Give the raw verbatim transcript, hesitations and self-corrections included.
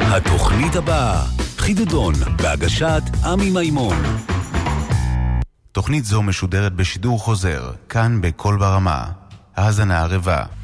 התוכנית הבאה, חידודון, בהגשת עמי מימון. תוכנית זו משודרת בשידור חוזר, כאן בכל ברמה. האזנה ערבה.